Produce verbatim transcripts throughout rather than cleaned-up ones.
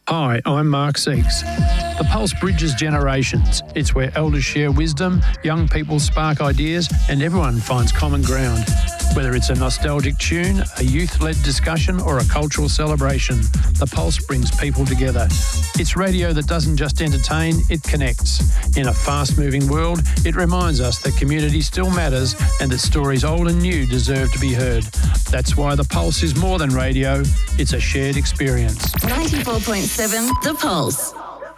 Hi, I'm Mark Seeks. The Pulse bridges generations. It's where elders share wisdom, young people spark ideas, and everyone finds common ground. Whether it's a nostalgic tune, a youth-led discussion, or a cultural celebration, the Pulse brings people together. It's radio that doesn't just entertain, it connects. In a fast-moving world, it reminds us that community still matters and that stories old and new deserve to be heard. That's why the Pulse is more than radio, it's a shared experience. ninety-four point seven The Pulse.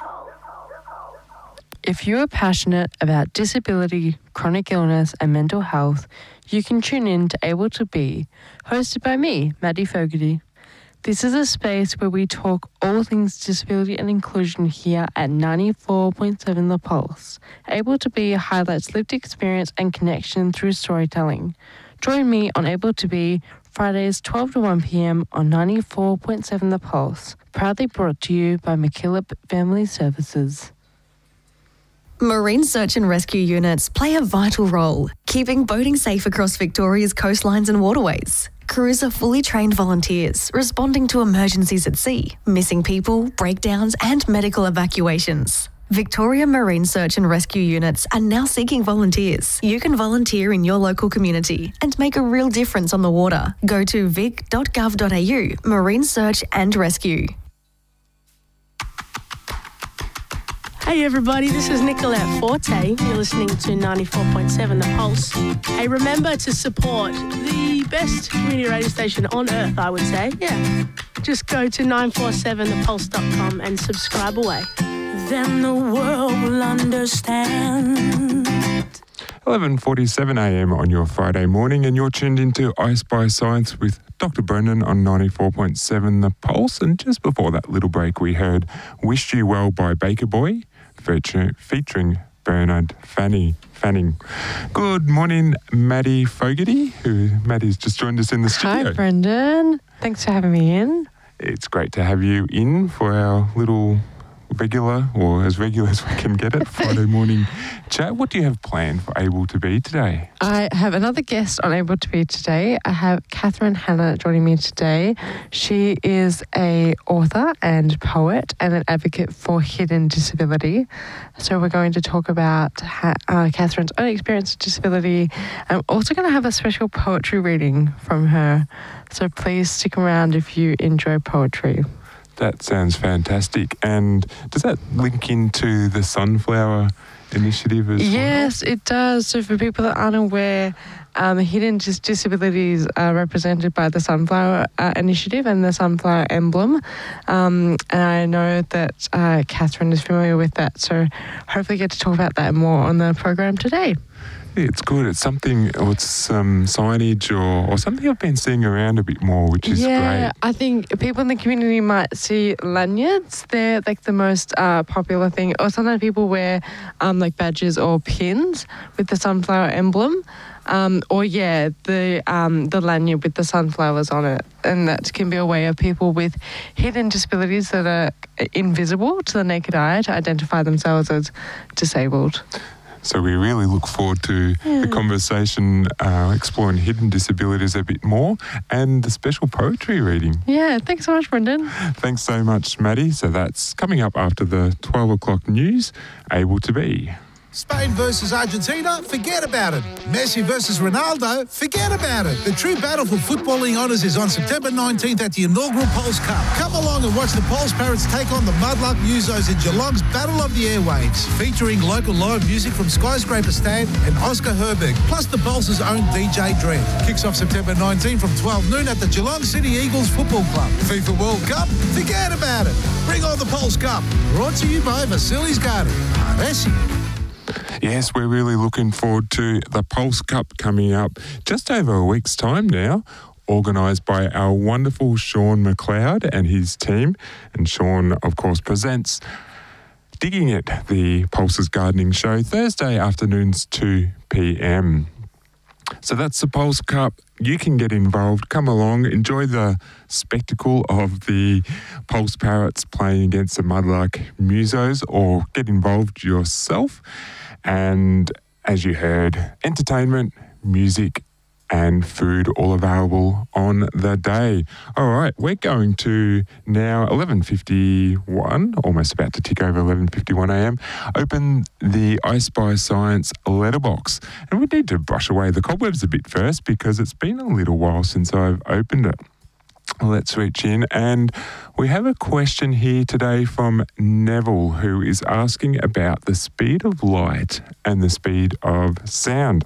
If you are passionate about disability, chronic illness and mental health, you can tune in to Able to Be, hosted by me, Maddie Fogarty. This is a space where we talk all things disability and inclusion here at ninety-four point seven The Pulse. Able to Be highlights lived experience and connection through storytelling. Join me on Able to Be Fridays twelve to one p.m. on ninety-four point seven The Pulse, proudly brought to you by MacKillop Family Services. Marine search and rescue units play a vital role, keeping boating safe across Victoria's coastlines and waterways. Crews are fully trained volunteers responding to emergencies at sea, missing people, breakdowns and medical evacuations. Victoria Marine Search and Rescue Units are now seeking volunteers. You can volunteer in your local community and make a real difference on the water. Go to vic dot gov dot a u, Marine Search and Rescue. Hey everybody, this is Nicolette Forte. You're listening to ninety-four point seven The Pulse. Hey, remember to support the best community radio station on earth, I would say. Yeah. Just go to nine four seven the pulse dot com and subscribe away. Then the world will understand. eleven forty-seven a.m. on your Friday morning, and you're tuned into I Spy Science with Doctor Brendan on ninety-four point seven The Pulse. And just before that little break, we heard Wished You Well by Baker Boy, featuring, featuring Bernard Fanny, Fanning. Good morning, Maddie Fogarty, who Maddie's just joined us in the studio. Hi, Brendan. Thanks for having me in. It's great to have you in for our little regular, or as regular as we can get it, Friday morning chat. What do you have planned for Able to Be today? I have another guest on Able to Be today. I have Catherine Hanna joining me today. She is a author and poet and an advocate for hidden disability. So we're going to talk about ha- uh, Catherine's own experience with disability. I'm also going to have a special poetry reading from her. So please stick around if you enjoy poetry. That sounds fantastic. And does that link into the Sunflower Initiative as well? Yes, it does. So for people that aren't aware, um, hidden dis- disabilities are represented by the Sunflower uh, Initiative and the Sunflower Emblem. Um, and I know that uh, Catherine is familiar with that. So hopefully get to talk about that more on the program today. It's good. It's something, or it's some signage or, or something I've been seeing around a bit more, which is yeah, great. I think people in the community might see lanyards. They're like the most uh, popular thing. Or sometimes people wear um, like badges or pins with the sunflower emblem. Um, or yeah, the um, the lanyard with the sunflowers on it. And that can be a way of people with hidden disabilities that are invisible to the naked eye to identify themselves as disabled. So we really look forward to yeah. the conversation uh, exploring hidden disabilities a bit more and the special poetry reading. Yeah, thanks so much, Brendan. Thanks so much, Maddie. So that's coming up after the twelve o'clock news, Able to Be. Spain versus Argentina, forget about it. Messi versus Ronaldo, forget about it. The true battle for footballing honours is on September nineteenth at the inaugural Pulse Cup. Come along and watch the Pulse Parrots take on the Mudluck Musos in Geelong's Battle of the Airwaves, featuring local live music from Skyscraper Stand and Oscar Herberg, plus the Pulse's own D J Dread. Kicks off September nineteenth from twelve noon at the Geelong City Eagles Football Club. FIFA World Cup, forget about it. Bring on the Pulse Cup. Brought to you by Vasilis Garden. Messi. Yes, we're really looking forward to the Pulse Cup coming up just over a week's time now, organised by our wonderful Sean McLeod and his team. And Sean, of course, presents Digging It, the Pulse's gardening show, Thursday afternoons two p.m. So that's the Pulse Cup. You can get involved. Come along, enjoy the spectacle of the Pulse Parrots playing against the Mudlark Musos, or get involved yourself. And as you heard, entertainment, music, and food all available on the day. All right, we're going to now eleven fifty-one, almost about to tick over eleven fifty-one a m, open the I Spy Science letterbox. And we need to brush away the cobwebs a bit first because it's been a little while since I've opened it. Let's reach in, and we have a question here today from Neville, who is asking about the speed of light and the speed of sound.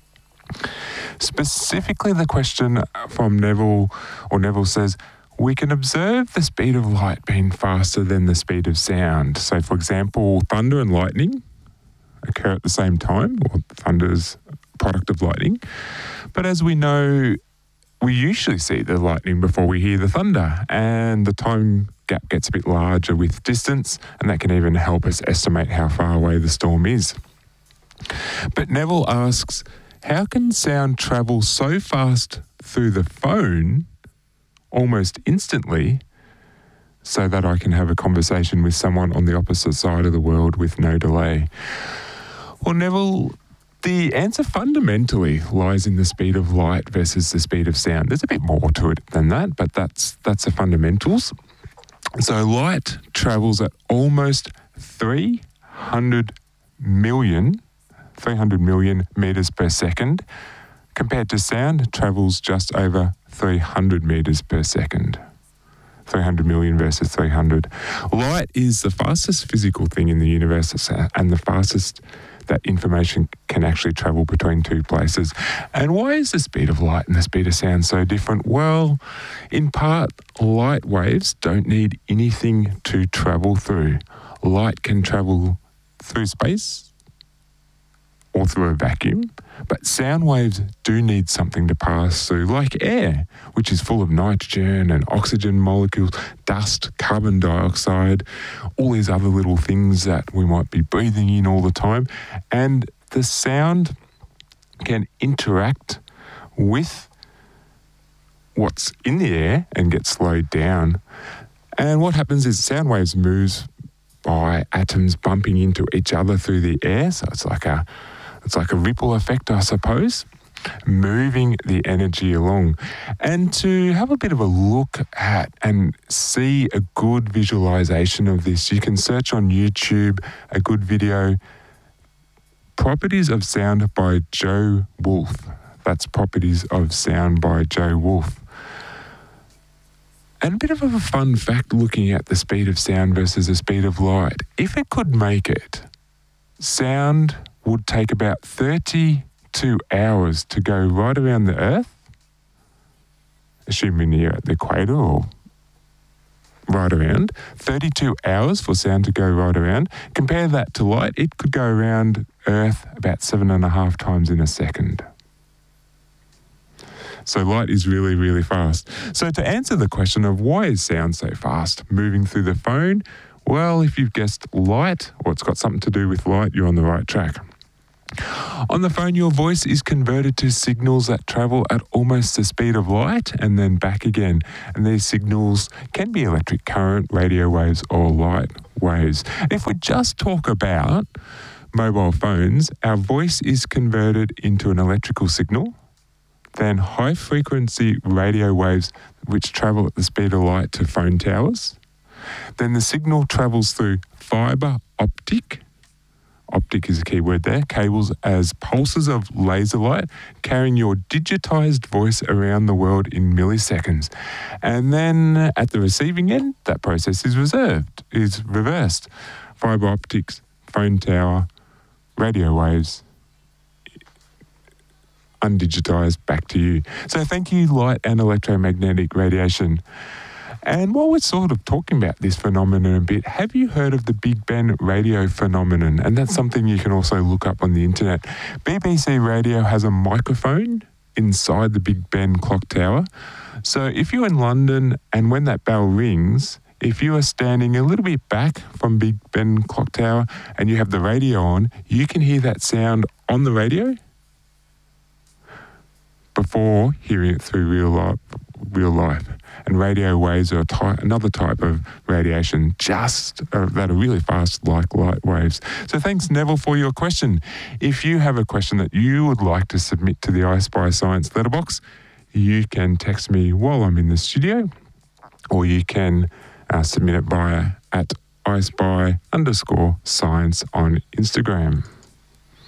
Specifically, the question from Neville, or Neville says, we can observe the speed of light being faster than the speed of sound. So, for example, thunder and lightning occur at the same time, or thunder is a product of lightning. But as we know, we usually see the lightning before we hear the thunder, and the time gap gets a bit larger with distance, and that can even help us estimate how far away the storm is. But Neville asks, how can sound travel so fast through the phone almost instantly so that I can have a conversation with someone on the opposite side of the world with no delay? Well, Neville, the answer fundamentally lies in the speed of light versus the speed of sound. There's a bit more to it than that, but that's that's the fundamentals. So light travels at almost three hundred million metres per second, compared to sound travels just over three hundred metres per second. three hundred million versus three hundred. Light is the fastest physical thing in the universe and the fastest that information can actually travel between two places. And why is the speed of light and the speed of sound so different? Well, in part, light waves don't need anything to travel through. Light can travel through space or through a vacuum, but sound waves do need something to pass through, like air, which is full of nitrogen and oxygen molecules, dust, carbon dioxide, all these other little things that we might be breathing in all the time. And the sound can interact with what's in the air and get slowed down. And what happens is sound waves moves by atoms bumping into each other through the air, so it's like a It's like a ripple effect, I suppose, moving the energy along. And to have a bit of a look at and see a good visualization of this, you can search on YouTube a good video, Properties of Sound by Joe Wolf. That's Properties of Sound by Joe Wolf. And a bit of a fun fact looking at the speed of sound versus the speed of light. If it could make it, sound would take about thirty-two hours to go right around the Earth, assuming you're at the equator or right around. thirty-two hours for sound to go right around. Compare that to light, it could go around Earth about seven and a half times in a second. So light is really, really fast. So to answer the question of why is sound so fast moving through the phone, well, if you've guessed light, or it's got something to do with light, you're on the right track. On the phone, your voice is converted to signals that travel at almost the speed of light and then back again. And these signals can be electric current, radio waves, or light waves. If we just talk about mobile phones, our voice is converted into an electrical signal, then high-frequency radio waves which travel at the speed of light to phone towers. Then the signal travels through fibre optic. Optic is a key word there. Cables as pulses of laser light, carrying your digitised voice around the world in milliseconds. And then at the receiving end, that process is reserved, is reversed. Fibre optics, phone tower, radio waves, undigitised back to you. So thank you, light and electromagnetic radiation. And while we're sort of talking about this phenomenon a bit, have you heard of the Big Ben radio phenomenon? And that's something you can also look up on the internet. B B C Radio has a microphone inside the Big Ben clock tower. So if you're in London and when that bell rings, if you are standing a little bit back from Big Ben clock tower and you have the radio on, you can hear that sound on the radio before hearing it through real life, real life. And radio waves are ty- another type of radiation, just uh, that are really fast, like light waves. So thanks, Neville, for your question. If you have a question that you would like to submit to the I Spy Science letterbox, you can text me while I'm in the studio, or you can uh, submit it via at I Spy underscore science on Instagram.